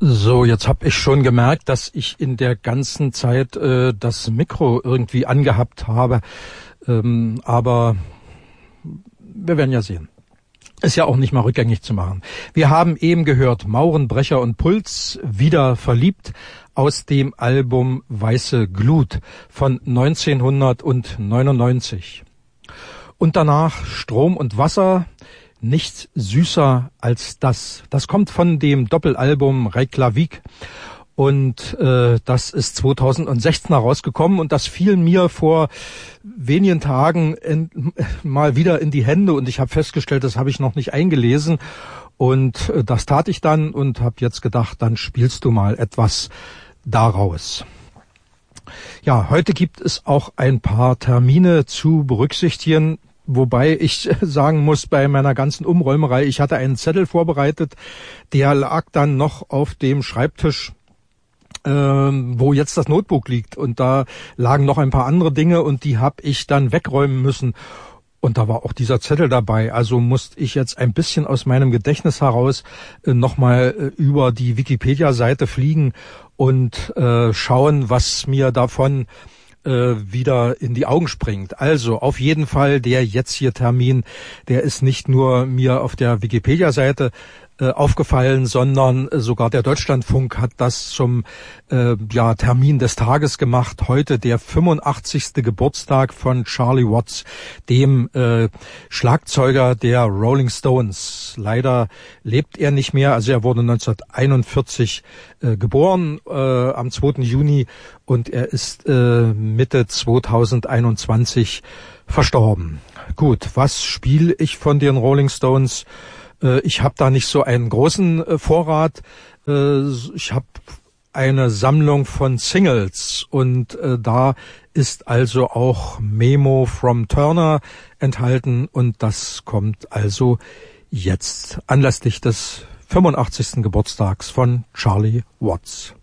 So, jetzt habe ich schon gemerkt, dass ich in der ganzen Zeit das Mikro irgendwie angehabt habe. Aber wir werden ja sehen. Ist ja auch nicht mal rückgängig zu machen. Wir haben eben gehört, Maurenbrecher und Puls, wieder verliebt, aus dem Album Weiße Glut von 1999. Und danach Strom und Wasser, nichts süßer als das. Das kommt von dem Doppelalbum Reykjavik. Und das ist 2016 herausgekommen und das fiel mir vor wenigen Tagen mal wieder in die Hände und ich habe festgestellt, das habe ich noch nicht eingelesen und das tat ich dann und habe jetzt gedacht, dann spielst du mal etwas daraus. Ja, heute gibt es auch ein paar Termine zu berücksichtigen, wobei ich sagen muss, bei meiner ganzen Umräumerei, ich hatte einen Zettel vorbereitet, der lag dann noch auf dem Schreibtisch, wo jetzt das Notebook liegt und da lagen noch ein paar andere Dinge und die habe ich dann wegräumen müssen und da war auch dieser Zettel dabei, also musste ich jetzt ein bisschen aus meinem Gedächtnis heraus nochmal über die Wikipedia-Seite fliegen und schauen, was mir davon wieder in die Augen springt. Also auf jeden Fall der jetzt hier Termin, der ist nicht nur mir auf der Wikipedia-Seite aufgefallen, sondern sogar der Deutschlandfunk hat das zum Termin des Tages gemacht. Heute der 85. Geburtstag von Charlie Watts, dem Schlagzeuger der Rolling Stones. Leider lebt er nicht mehr, also er wurde 1941 geboren, am 2. Juni und er ist Mitte 2021 verstorben. Gut, was spiele ich von den Rolling Stones? Ich habe da nicht so einen großen Vorrat. Ich habe eine Sammlung von Singles und da ist also auch Memo from Turner enthalten und das kommt also jetzt anlässlich des 85. Geburtstags von Charlie Watts.